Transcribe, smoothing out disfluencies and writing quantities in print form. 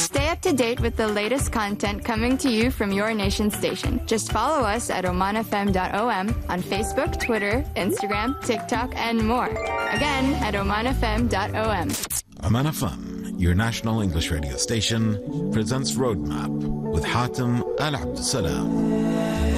Stay up to date with the latest content coming to you from your nation station. Just follow us at omanfm.om on Facebook, Twitter, Instagram, TikTok, and more. Again, at omanfm.om. Oman FM, your national English radio station, presents Roadmap with Hatem Al Abdussalam.